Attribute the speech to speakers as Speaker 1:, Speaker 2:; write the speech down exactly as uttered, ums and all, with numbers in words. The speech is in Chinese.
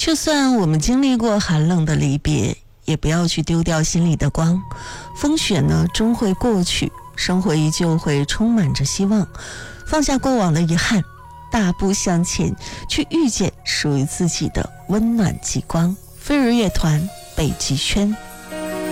Speaker 1: 就算我们经历过寒冷的离别，也不要去丢掉心里的光。风雪呢，终会过去，生活依旧会充满着希望。放下过往的遗憾，大步向前，去遇见属于自己的温暖极光。飞儿乐团，北极圈。